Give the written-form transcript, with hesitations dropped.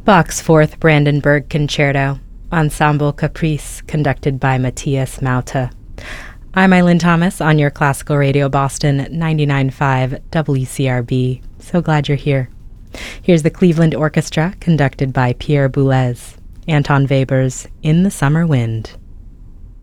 Bach's Fourth Brandenburg Concerto, Ensemble Caprice, conducted by Matthias Mauta. I'm Eileen Thomas on your Classical Radio Boston 99.5 WCRB. So glad you're here. Here's the Cleveland Orchestra, conducted by Pierre Boulez. Anton Weber's In the Summer Wind.